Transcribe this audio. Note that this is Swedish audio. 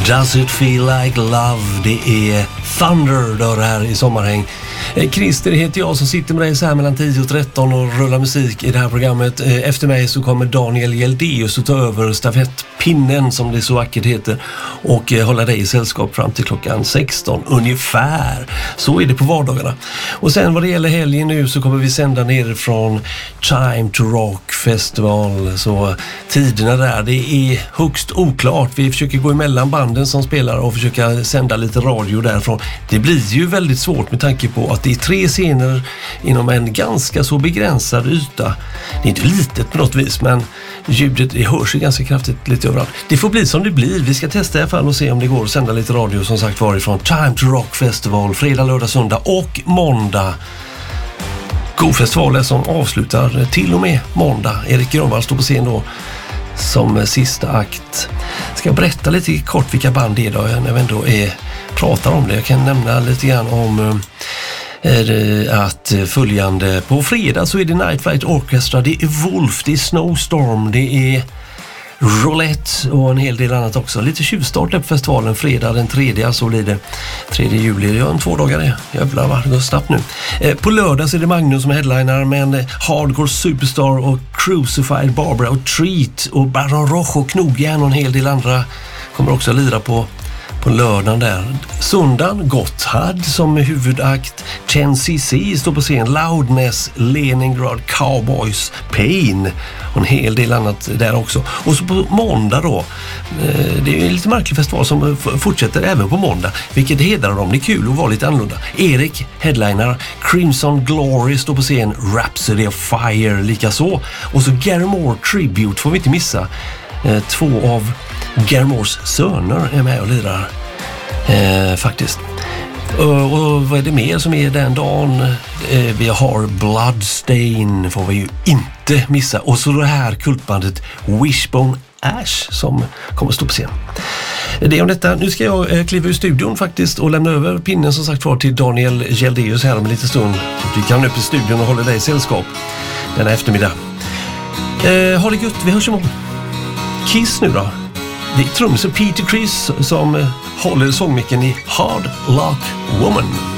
Does it feel like love? Det är Thunder då här i sommarhäng. Christer heter jag som sitter med dig så här mellan 10 och 13 och rullar musik i det här programmet. Efter mig så kommer Daniel Jeldeus att ta över stafettpinnen som det så vackert heter och hålla dig i sällskap fram till klockan 16 ungefär. Så är det på vardagarna. Och sen vad det gäller helgen nu så kommer vi sända ner från Time to Rock Festival. Så tiderna där, det är högst oklart. Vi försöker gå emellan banden som spelar och försöka sända lite radio därifrån. Det blir ju väldigt svårt med tanke på att det är 3 scener inom en ganska så begränsad yta. Det är inte litet på något vis, men ljudet det hörs ju ganska kraftigt lite överallt. Det får bli som det blir. Vi ska testa i alla fall och se om det går att sända lite radio som sagt varifrån Time to Rock Festival fredag, lördag, söndag och måndag. God festival som avslutar till och med måndag. Erik Grönvall står på scen då som sista akt. Ska jag berätta lite kort vilka band det är då när vi ändå pratar om det. Jag kan nämna lite grann om att följande på fredag så är det Night Flight Orchestra, det är Wolf, det är Snowstorm, det är Roulette och en hel del annat också. Lite tjuvstart på festivalen fredag den 3, så blir det 3 juli. Jag har 2 dagar det. Jävlar vad det går snabbt nu. På lördag så är det Magnus som är headliner med en Hardcore Superstar och Crucified Barbara och Treat och Baron Rojo och Knogjärn och en hel del andra kommer också att lira på lördagen där. Söndagen Gotthard som huvudakt. Chen CC står på scen. Loudness, Leningrad Cowboys, Pain och en hel del annat där också. Och så på måndag då, det är en lite märklig festival som fortsätter även på måndag, vilket hedrar dem. Det är kul att vara lite annorlunda. Erik headliner, Crimson Glory står på scen. Rhapsody of Fire likaså. Och så Gary Moore Tribute får vi inte missa. 2 av Gary Moores söner är med och lirar faktiskt. Och vad är det mer som är den dagen? Vi har Bloodstain får vi ju inte missa. Och så det här kultbandet Wishbone Ash som kommer att stå på scen. Det är om detta. Nu ska jag kliva ur studion faktiskt och lämna över pinnen som sagt var till Daniel Jeldeus här om en liten stund. Du kan upp i studion och hålla dig i sällskap denna eftermiddag. Ha det gött, vi hörs imorgon. Kiss nu då. Det är trumsen Peter Criss som håller sångmicken i Hard Luck Woman.